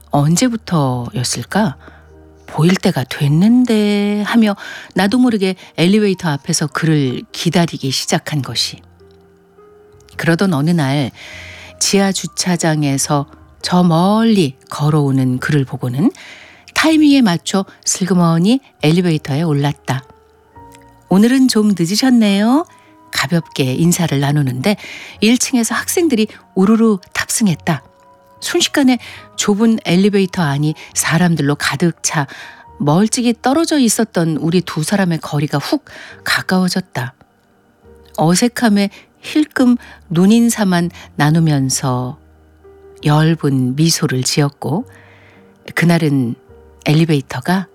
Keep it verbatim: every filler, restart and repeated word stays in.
언제부터였을까? 보일 때가 됐는데 하며 나도 모르게 엘리베이터 앞에서 그를 기다리기 시작한 것이. 그러던 어느 날 지하 주차장에서 저 멀리 걸어오는 그를 보고는 타이밍에 맞춰 슬그머니 엘리베이터에 올랐다. 오늘은 좀 늦으셨네요. 가볍게 인사를 나누는데 일 층에서 학생들이 우르르 탑승했다. 순식간에 좁은 엘리베이터 안이 사람들로 가득 차 멀찍이 떨어져 있었던 우리 두 사람의 거리가 훅 가까워졌다. 어색함에 힐끔 눈인사만 나누면서 엷은 미소를 지었고, 그날은 엘리베이터가